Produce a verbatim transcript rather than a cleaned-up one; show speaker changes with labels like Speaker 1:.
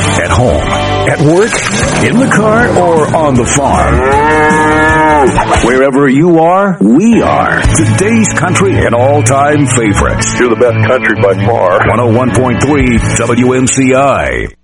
Speaker 1: at home, at work, in the car, or on the farm. Wherever you are, we are. Today's country and all-time favorites.
Speaker 2: You're the best country by far.
Speaker 1: one oh one point three W M C I.